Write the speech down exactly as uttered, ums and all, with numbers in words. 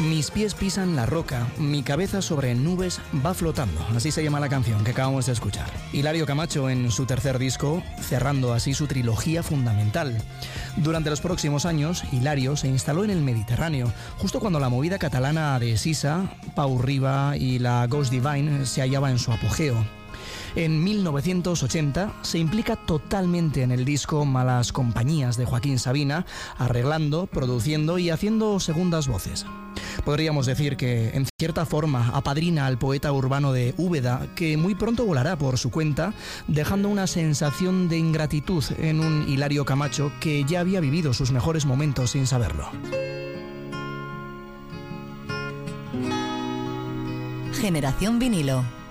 Mis pies pisan la roca, mi cabeza sobre nubes va flotando. Así se llama la canción que acabamos de escuchar. Hilario Camacho en su tercer disco, cerrando así su trilogía fundamental. Durante los próximos años, Hilario se instaló en el Mediterráneo, justo cuando la movida catalana de Sisa, Pau Riba y la Ghost Divine se hallaba en su apogeo. En mil novecientos ochenta se implica totalmente en el disco Malas Compañías de Joaquín Sabina, arreglando, produciendo y haciendo segundas voces. Podríamos decir que, en cierta forma, apadrina al poeta urbano de Úbeda, que muy pronto volará por su cuenta, dejando una sensación de ingratitud en un Hilario Camacho que ya había vivido sus mejores momentos sin saberlo. Generación Vinilo.